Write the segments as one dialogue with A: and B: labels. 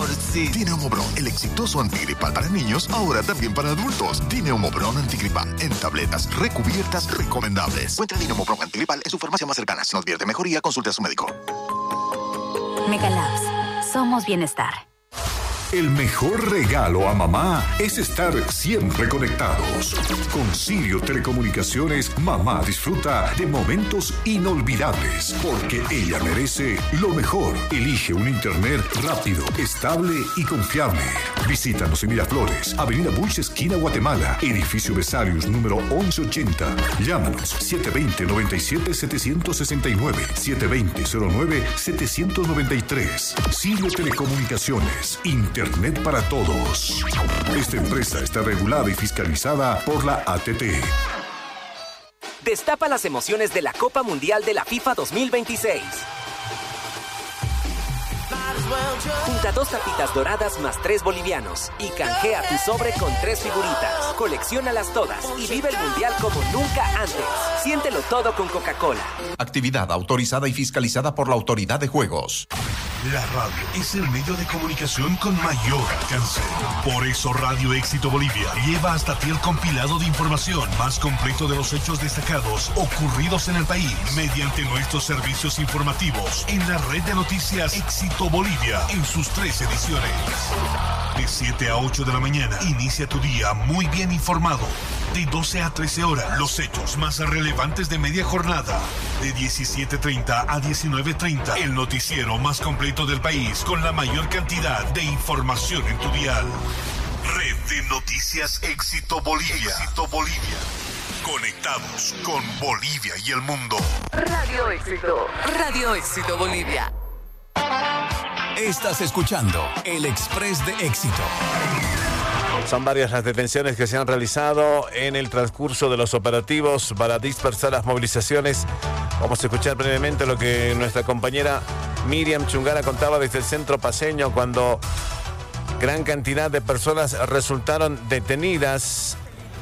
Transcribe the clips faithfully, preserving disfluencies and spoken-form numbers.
A: sí. Dineumobron, el exitoso antigripal para niños, ahora también para adultos. Dineumobron antigripal en tabletas recubiertas recomendables. Encuentra Dineumobron antigripal en su farmacia más cercana. Si no advierte mejoría, consulte a su médico.
B: Megalabs. Somos bienestar.
C: El mejor regalo a mamá es estar siempre conectados. Con Sirio Telecomunicaciones, mamá disfruta de momentos inolvidables, porque ella merece lo mejor. Elige un internet rápido, estable y confiable. Visítanos en Miraflores, Avenida Bush, esquina Guatemala, edificio Besarius, número once ochenta. Llámanos siete dos cero, nueve siete, siete seis nueve, siete dos cero, cero nueve, siete nueve tres. Sirio Telecomunicaciones, Internet para todos. Esta empresa está regulada y fiscalizada por la A T T.
D: Destapa las emociones de la Copa Mundial de la FIFA dos mil veintiséis. Junta dos tapitas doradas más tres bolivianos y canjea tu sobre con tres figuritas. Colecciónalas todas y vive el Mundial como nunca antes. Siéntelo todo con Coca-Cola.
E: Actividad autorizada y fiscalizada por la Autoridad de Juegos.
F: La radio es el medio de comunicación con mayor alcance. Por eso Radio Éxito Bolivia lleva hasta ti el compilado de información más completo de los hechos destacados ocurridos en el país mediante nuestros servicios informativos en la red de noticias Éxito Bolivia en sus tres ediciones. De siete a ocho de la mañana, inicia tu día muy bien informado. De doce a trece horas, los hechos más relevantes de media jornada. De diecisiete treinta a diecinueve treinta, el noticiero más completo del país con la mayor cantidad de información en tu dial. Red de Noticias Éxito Bolivia. Éxito Bolivia. Conectados con Bolivia y el mundo.
G: Radio Éxito. Radio Éxito Bolivia.
H: Estás escuchando El Express de Éxito.
I: Son varias las detenciones que se han realizado en el transcurso de los operativos para dispersar las movilizaciones. Vamos a escuchar brevemente lo que nuestra compañera Miriam Chungara contaba desde el centro paseño cuando gran cantidad de personas resultaron detenidas.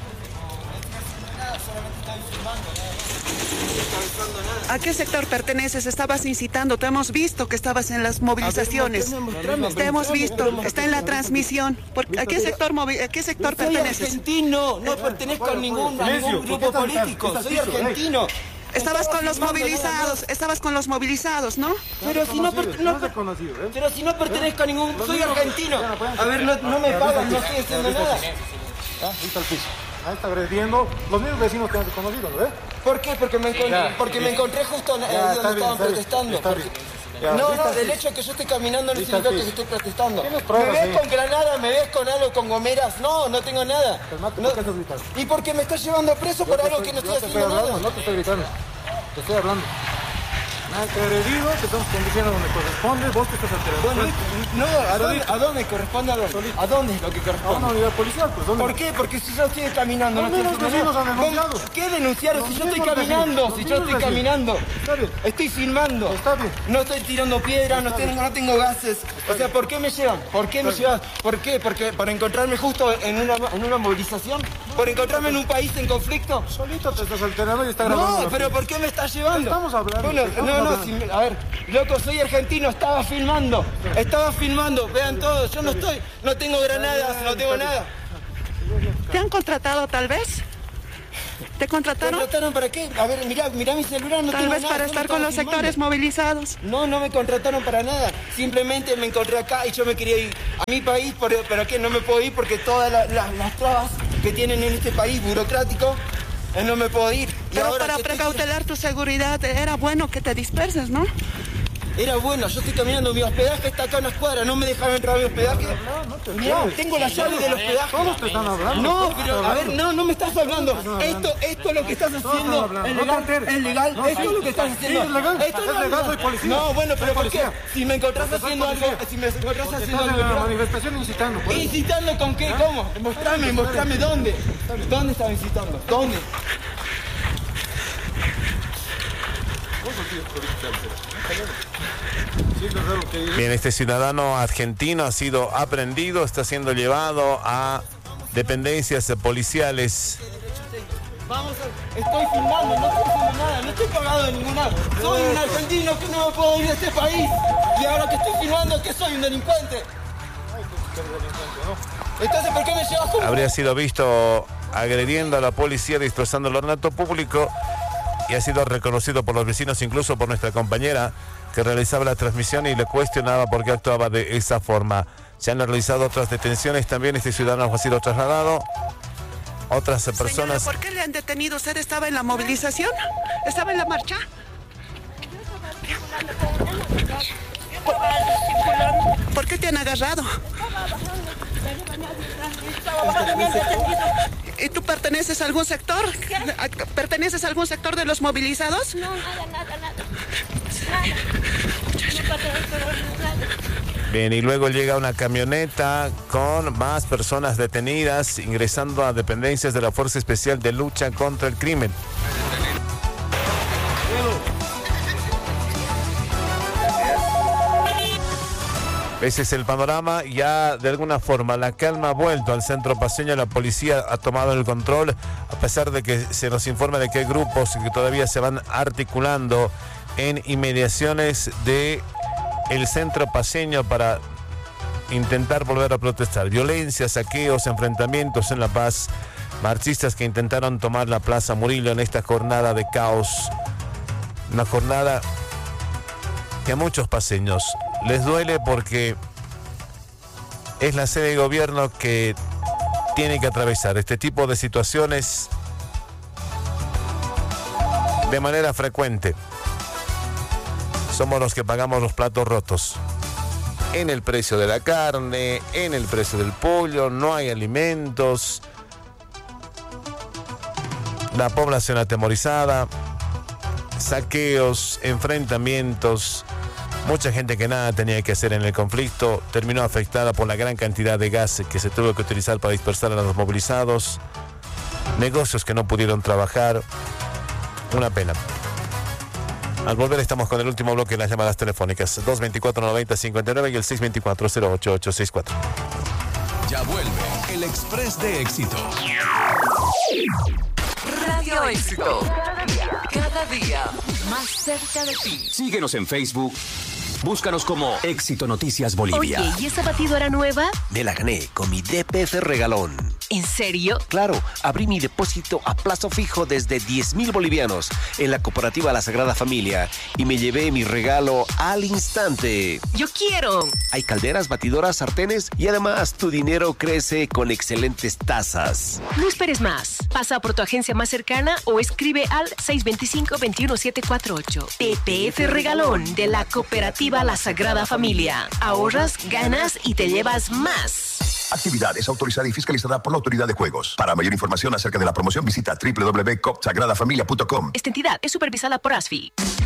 J: ¿A qué sector perteneces? Estabas incitando, te hemos visto que estabas en las movilizaciones. Te hemos visto, está en la transmisión. ¿A qué sector, a qué sector
K: soy
J: perteneces?
K: Soy argentino, no pertenezco a ningún, a ningún grupo político, soy argentino.
J: Estabas con los movilizados, estabas con los movilizados, ¿no?
K: Pero si no, per, no, pero si no pertenezco a ningún, soy argentino. A ver, no, no me pagan, no estoy haciendo nada.
L: Ahí está el piso. Ahí está agrediendo. Los mismos vecinos te han reconocido, ¿no?
K: ¿Por qué? Porque me encontré, ya, porque me encontré justo ahí donde estaban bien, protestando. Está bien, ya, no, no, el hecho de que yo esté caminando no significa que esté protestando. ¿Me ves ahí con granada? ¿Me ves con algo, con gomeras? No, no tengo nada. No, ¿por qué estás gritando? ¿Y por qué me estás llevando preso por algo que no estoy haciendo nada?
L: No te estoy gritando, te estoy hablando. Nada, te he agredido, te estamos conduciendo donde corresponde, vos te estás alterando.
K: Bueno, no, ¿a dónde, ¿a dónde corresponde? ¿A dónde? ¿A dónde es lo que corresponde?
L: A una unidad policial, pues ¿dónde?
K: ¿Por qué? Porque si yo estoy caminando, no,
L: no estoy haciendo nada. Han denunciado.
K: ¿Qué denunciaron? Si yo estoy caminando, si yo estoy caminando. Está bien. Estoy filmando.
L: Está bien.
K: No estoy tirando piedras, no tengo, no tengo gases. O sea, ¿por qué me llevan? ¿Por qué me llevan? ¿Por qué? Porque para encontrarme justo en una, en una movilización, por encontrarme en un país en conflicto.
L: Solito te estás alterando y estás grabando.
K: No, pero ¿por qué me estás llevando?
L: Estamos hablando.
K: Bueno, no, no, si, a ver. Loco, soy argentino, estaba filmando, estaba filmando, vean todo, yo no estoy, no tengo granadas, no tengo nada.
J: ¿Te han contratado tal vez? ¿Te contrataron?
K: ¿Te contrataron para qué? A ver, mirá, mirá mi celular, no
J: tal
K: tengo
J: vez
K: nada.
J: Para estar con los filmando. Sectores movilizados.
K: No, no me contrataron para nada, simplemente me encontré acá y yo me quería ir a mi país, pero, pero ¿qué? No me puedo ir porque todas la, la, las trabas que tienen en este país burocrático, eh, no me puedo ir. Y
J: pero para precautelar estoy... tu seguridad era bueno que te disperses, ¿no?
K: Era bueno, yo estoy caminando, mi hospedaje está acá en una escuadra, no me dejaron entrar a mi hospedaje. No, tengo la llave del hospedaje.
L: Todos te están hablando.
K: No, pero a ver, no, no me estás hablando. Esto, esto es lo que estás haciendo. Es legal, es legal, esto es lo que estás haciendo.
L: Es legal, es legal, soy policía.
K: No, bueno, pero ¿por qué? Si me encontrás haciendo algo, si me encontrás haciendo algo.
L: Estás en la manifestación incitando.
K: ¿Incitando con qué? ¿Cómo? Mostrame, mostrame dónde. ¿Dónde estaba incitando? ¿Dónde?
I: Bien, este ciudadano argentino ha sido aprehendido, está siendo llevado a dependencias policiales.
K: Vamos a... Estoy filmando, no estoy haciendo nada, no estoy pagado de ningún lado. Soy un argentino que no me puedo ir de este país. Y ahora que estoy filmando, que soy un delincuente. Entonces, ¿por qué me llevas como...
I: Habría sido visto agrediendo a la policía, destrozando el ornato público, y ha sido reconocido por los vecinos, incluso por nuestra compañera que realizaba la transmisión y le cuestionaba por qué actuaba de esa forma. Se han realizado otras detenciones también. Este ciudadano ha sido trasladado. Otras personas...
J: Señora, ¿por qué le han detenido? ¿Usted estaba en la movilización? ¿Estaba en la marcha? ¿Por qué te han agarrado? ¿Y tú perteneces a algún sector? ¿Perteneces a algún sector de los movilizados?
M: No, nada, nada, nada. Nada.
I: Bien, y luego llega una camioneta con más personas detenidas, ingresando a dependencias de la Fuerza Especial de Lucha contra el Crimen. Ese es el panorama. Ya de alguna forma la calma ha vuelto al centro paseño. La policía ha tomado el control, a pesar de que se nos informa de que hay grupos que todavía se van articulando en inmediaciones de el centro paseño para intentar volver a protestar. Violencia, saqueos, enfrentamientos en La Paz. Marchistas que intentaron tomar la Plaza Murillo en esta jornada de caos. Una jornada que a muchos paseños les duele porque es la sede de gobierno que tiene que atravesar este tipo de situaciones de manera frecuente. Somos los que pagamos los platos rotos. En el precio de la carne, en el precio del pollo, no hay alimentos. La población atemorizada, saqueos, enfrentamientos. Mucha gente que nada tenía que hacer en el conflicto terminó afectada por la gran cantidad de gas que se tuvo que utilizar para dispersar a los movilizados. Negocios que no pudieron trabajar. Una pena. Al volver estamos con el último bloque de las llamadas telefónicas. dos veinticuatro noventa cincuenta y nueve y el seis veinticuatro cero ocho ocho sesenta y cuatro.
H: Ya vuelve el Express de Éxito.
G: Radio Éxito. Cada día, cada día más cerca de ti.
N: Síguenos en Facebook. Búscanos como Éxito Noticias Bolivia.
O: Oye, ¿y esa batidora nueva?
N: Me la gané con mi D P F regalón.
O: ¿En serio?
N: Claro, abrí mi depósito a plazo fijo desde diez mil bolivianos en la cooperativa La Sagrada Familia y me llevé mi regalo al instante.
O: ¡Yo quiero!
N: Hay calderas, batidoras, sartenes y además tu dinero crece con excelentes tasas.
O: No esperes más. Pasa por tu agencia más cercana o escribe al seis dos cinco, dos uno siete cuatro ocho. D P F regalón de la cooperativa La Sagrada Familia. Ahorras, ganas y te llevas más.
A: Actividad es autorizada y fiscalizada por la Autoridad de Juegos. Para mayor información acerca de la promoción, visita doble u doble u doble u punto cop sagrada familia punto com.
O: Esta entidad es supervisada por A S F I.